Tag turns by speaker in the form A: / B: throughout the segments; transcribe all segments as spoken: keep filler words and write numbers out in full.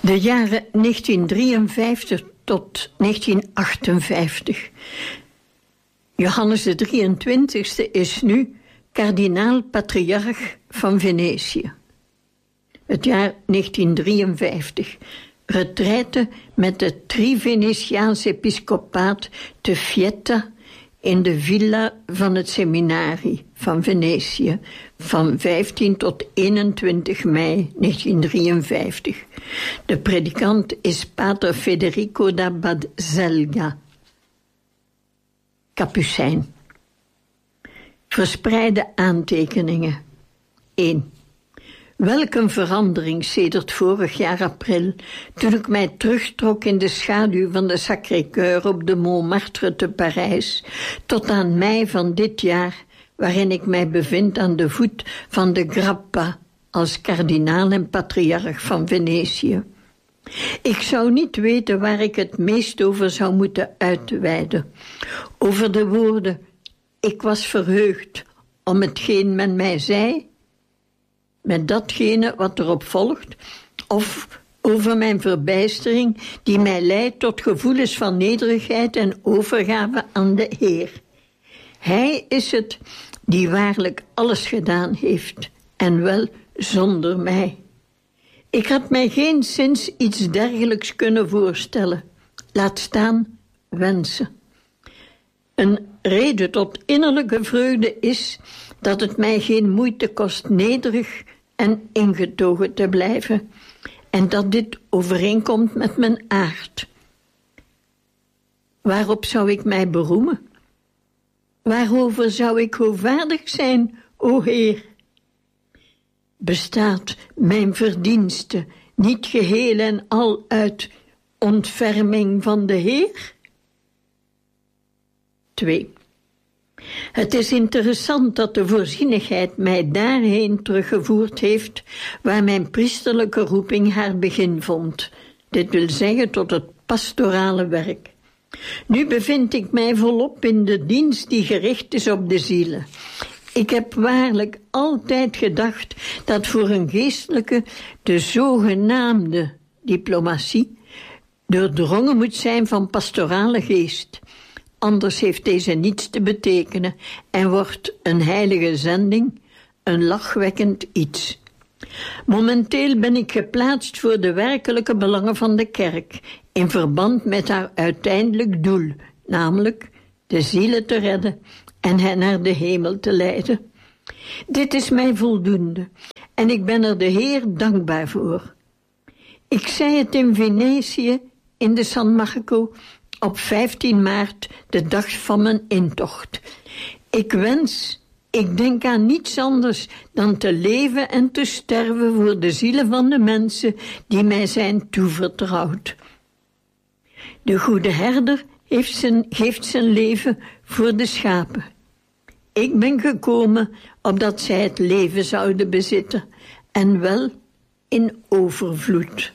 A: De jaren negentien drieënvijftig tot negentien achtenvijftig. Johannes de drieëntwintigste is nu kardinaal-patriarch van Venetië. Het jaar negentien drieënvijftig. Retraite met het Tri-Venetiaans episcopaat te Fietta in de villa van het seminarie van Venetië van vijftien tot eenentwintig mei negentien drieënvijftig. De predikant is pater Federico da Bazzelga, Capucijn. Verspreide aantekeningen. één. Welk een verandering sedert vorig jaar april, toen ik mij terugtrok in de schaduw van de Sacré-Cœur op de Montmartre te Parijs, tot aan mei van dit jaar, waarin ik mij bevind aan de voet van de Grappa als kardinaal en patriarch van Venetië. Ik zou niet weten waar ik het meest over zou moeten uitweiden. Over de woorden, ik was verheugd om hetgeen men mij zei, met datgene wat erop volgt, of over mijn verbijstering die mij leidt tot gevoelens van nederigheid en overgave aan de Heer. Hij is het die waarlijk alles gedaan heeft, en wel zonder mij. Ik had mij geenszins iets dergelijks kunnen voorstellen, laat staan wensen. Een reden tot innerlijke vreugde is dat het mij geen moeite kost nederig en ingetogen te blijven, en dat dit overeenkomt met mijn aard. Waarop zou ik mij beroemen? Waarover zou ik hoovaardig zijn, o Heer? Bestaat mijn verdienste niet geheel en al uit ontferming van de Heer? twee. Het is interessant dat de voorzienigheid mij daarheen teruggevoerd heeft waar mijn priesterlijke roeping haar begin vond. Dit wil zeggen tot het pastorale werk. Nu bevind ik mij volop in de dienst die gericht is op de zielen. Ik heb waarlijk altijd gedacht dat voor een geestelijke de zogenaamde diplomatie doordrongen moet zijn van pastorale geest. Anders heeft deze niets te betekenen en wordt een heilige zending een lachwekkend iets. Momenteel ben ik geplaatst voor de werkelijke belangen van de kerk in verband met haar uiteindelijk doel, namelijk de zielen te redden en hen naar de hemel te leiden. Dit is mij voldoende en ik ben er de Heer dankbaar voor. Ik zei het in Venetië in de San Marco op vijftien maart, de dag van mijn intocht. Ik wens, ik denk aan niets anders dan te leven en te sterven voor de zielen van de mensen die mij zijn toevertrouwd. De goede herder heeft zijn, geeft zijn leven voor de schapen. Ik ben gekomen opdat zij het leven zouden bezitten, en wel in overvloed.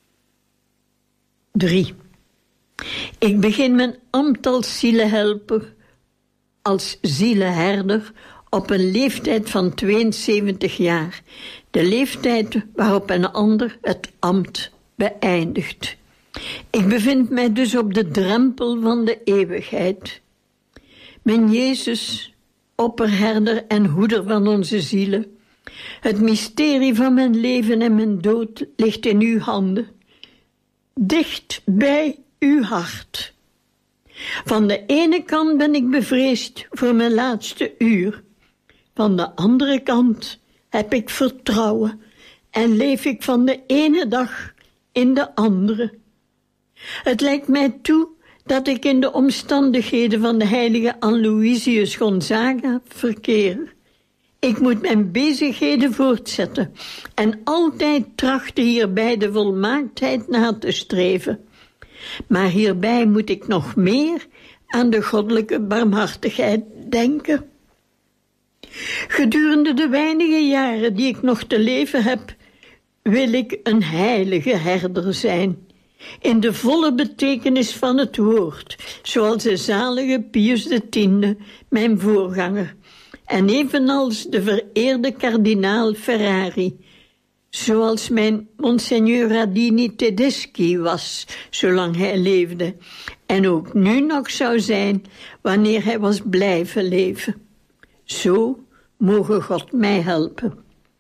A: drie. Ik begin mijn ambt als zielenhelper, als zielenherder, op een leeftijd van tweeënzeventig jaar. De leeftijd waarop een ander het ambt beëindigt. Ik bevind mij dus op de drempel van de eeuwigheid. Mijn Jezus, opperherder en hoeder van onze zielen, het mysterie van mijn leven en mijn dood ligt in uw handen. Dicht bij uw hart. Van de ene kant ben ik bevreesd voor mijn laatste uur. Van de andere kant heb ik vertrouwen en leef ik van de ene dag in de andere. Het lijkt mij toe dat ik in de omstandigheden van de heilige Aloysius Gonzaga verkeer. Ik moet mijn bezigheden voortzetten en altijd trachten hierbij de volmaaktheid na te streven. Maar hierbij moet ik nog meer aan de goddelijke barmhartigheid denken. Gedurende de weinige jaren die ik nog te leven heb, wil ik een heilige herder zijn, in de volle betekenis van het woord, zoals de zalige Pius de Tiende, mijn voorganger, en evenals de vereerde kardinaal Ferrari, zoals mijn Monseigneur Radini Tedeschi was, zolang hij leefde, en ook nu nog zou zijn, wanneer hij was blijven leven. Zo mogen God mij helpen.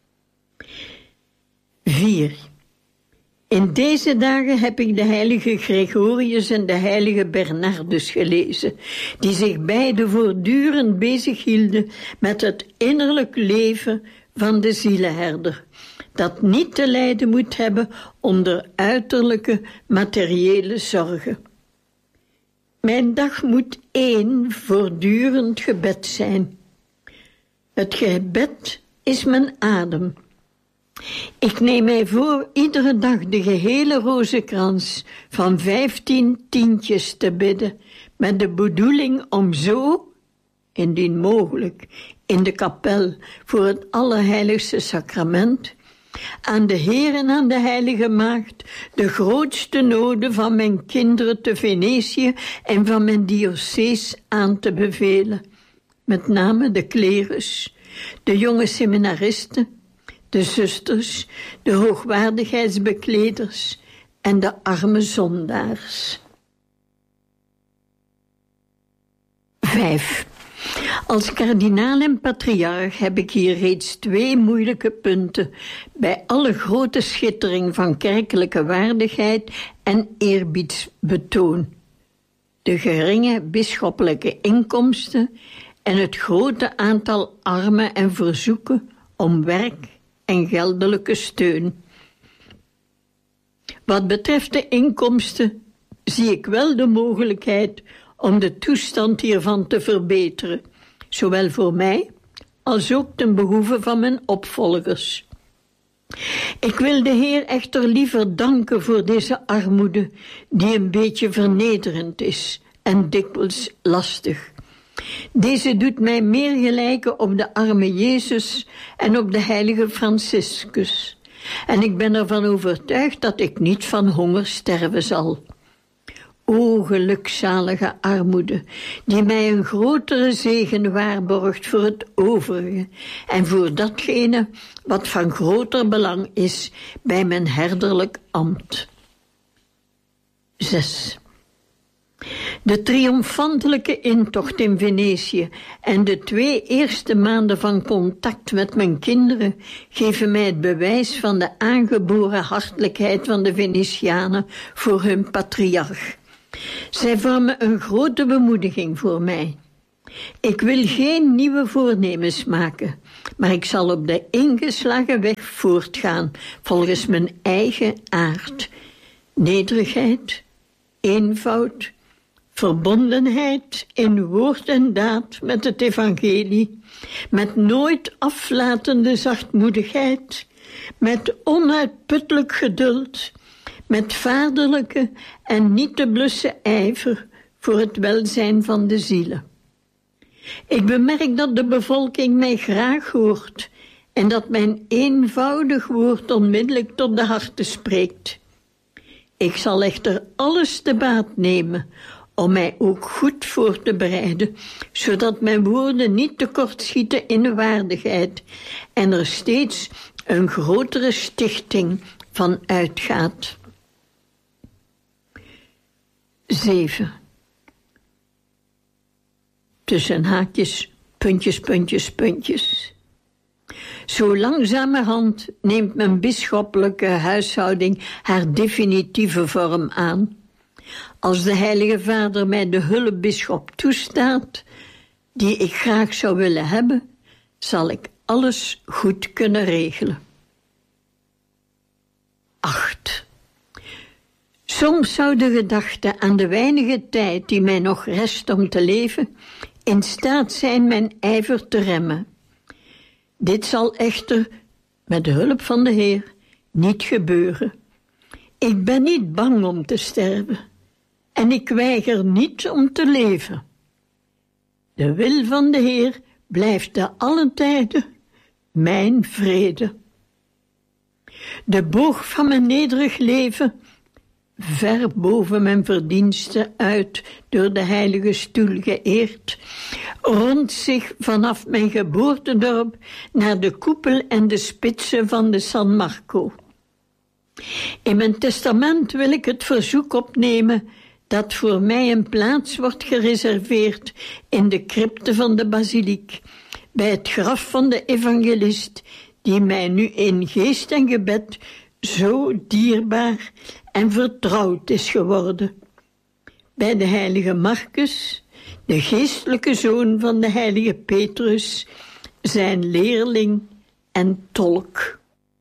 A: vier. In deze dagen heb ik de heilige Gregorius en de heilige Bernardus gelezen, die zich beide voortdurend bezighielden met het innerlijk leven van de zieleherder, dat niet te lijden moet hebben onder uiterlijke materiële zorgen. Mijn dag moet één voortdurend gebed zijn. Het gebed is mijn adem. Ik neem mij voor iedere dag de gehele rozenkrans van vijftien tientjes te bidden, met de bedoeling om zo, indien mogelijk, in de kapel voor het Allerheiligste Sacrament, aan de Heer en aan de Heilige Maagd de grootste noden van mijn kinderen te Venetië en van mijn diocees aan te bevelen, met name de klerus, de jonge seminaristen, de zusters, de hoogwaardigheidsbekleders en de arme zondaars. Vijf. Als kardinaal en patriarch heb ik hier reeds twee moeilijke punten bij alle grote schittering van kerkelijke waardigheid en eerbiedsbetoon: de geringe bisschoppelijke inkomsten en het grote aantal armen en verzoeken om werk en geldelijke steun. Wat betreft de inkomsten zie ik wel de mogelijkheid om de toestand hiervan te verbeteren, zowel voor mij als ook ten behoeve van mijn opvolgers. Ik wil de Heer echter liever danken voor deze armoede, die een beetje vernederend is en dikwijls lastig. Deze doet mij meer gelijken op de arme Jezus en op de heilige Franciscus. En ik ben ervan overtuigd dat ik niet van honger sterven zal. O gelukzalige armoede, die mij een grotere zegen waarborgt voor het overige en voor datgene wat van groter belang is bij mijn herderlijk ambt. Zes. De triomfantelijke intocht in Venetië en de twee eerste maanden van contact met mijn kinderen geven mij het bewijs van de aangeboren hartelijkheid van de Venetianen voor hun patriarch. Zij vormen een grote bemoediging voor mij. Ik wil geen nieuwe voornemens maken, maar ik zal op de ingeslagen weg voortgaan volgens mijn eigen aard. Nederigheid, eenvoud, verbondenheid in woord en daad met het evangelie, met nooit aflatende zachtmoedigheid, met onuitputtelijk geduld, met vaderlijke en niet te blussen ijver voor het welzijn van de zielen. Ik bemerk dat de bevolking mij graag hoort en dat mijn eenvoudig woord onmiddellijk tot de harten spreekt. Ik zal echter alles te baat nemen om mij ook goed voor te bereiden, zodat mijn woorden niet tekortschieten in waardigheid en er steeds een grotere stichting van uitgaat. Zeven. Tussen haakjes, puntjes, puntjes, puntjes. Zo langzamerhand neemt mijn bisschoppelijke huishouding haar definitieve vorm aan. Als de Heilige Vader mij de hulpbisschop toestaat, die ik graag zou willen hebben, zal ik alles goed kunnen regelen. Acht. Soms zou de gedachte aan de weinige tijd die mij nog rest om te leven, in staat zijn mijn ijver te remmen. Dit zal echter, met de hulp van de Heer, niet gebeuren. Ik ben niet bang om te sterven en ik weiger niet om te leven. De wil van de Heer blijft te allen tijden mijn vrede. De boog van mijn nederig leven ver boven mijn verdiensten uit door de heilige stoel geëerd, rondt zich vanaf mijn geboortedorp naar de koepel en de spitsen van de San Marco. In mijn testament wil ik het verzoek opnemen dat voor mij een plaats wordt gereserveerd in de crypte van de basiliek, bij het graf van de evangelist, die mij nu in geest en gebed zo dierbaar en vertrouwd is geworden. Bij de heilige Marcus, de geestelijke zoon van de heilige Petrus, zijn leerling en tolk.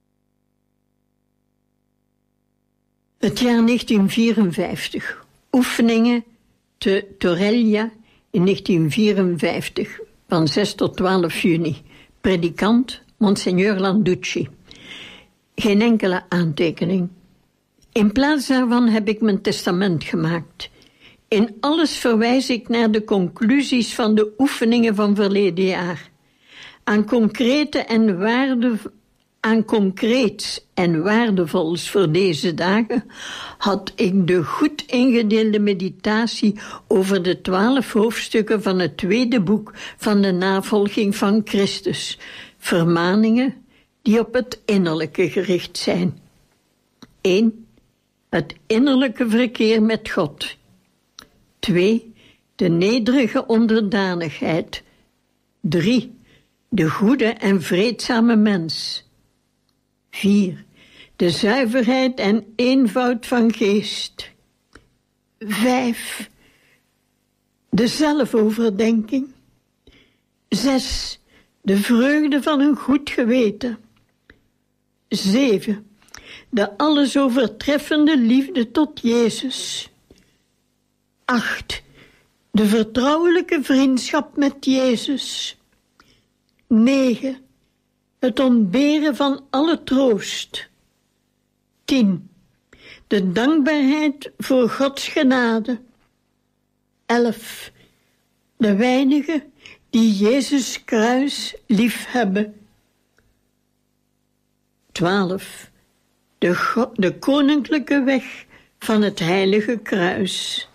A: Het jaar negentien vierenvijftig. Oefeningen te Torreglia in negentien vierenvijftig, van zes tot twaalf juni. Predikant Monsignor Landucci. Geen enkele aantekening. In plaats daarvan heb ik mijn testament gemaakt. In alles verwijs ik naar de conclusies van de oefeningen van verleden jaar. Aan concrete en waarde, aan concreets en waardevols voor deze dagen had ik de goed ingedeelde meditatie over de twaalf hoofdstukken van het tweede boek van de navolging van Christus. Vermaningen die op het innerlijke gericht zijn. één. Het innerlijke verkeer met God. twee. De nederige onderdanigheid. drie. De goede en vreedzame mens. vier. De zuiverheid en eenvoud van geest. vijf. De zelfoverdenking. zes. De vreugde van een goed geweten. zeven. De alles overtreffende liefde tot Jezus. acht. De vertrouwelijke vriendschap met Jezus. negen. Het ontberen van alle troost. tien. De dankbaarheid voor Gods genade. elf. De weinigen die Jezus kruis lief hebben. twaalf. De, go- de koninklijke weg van het heilige kruis.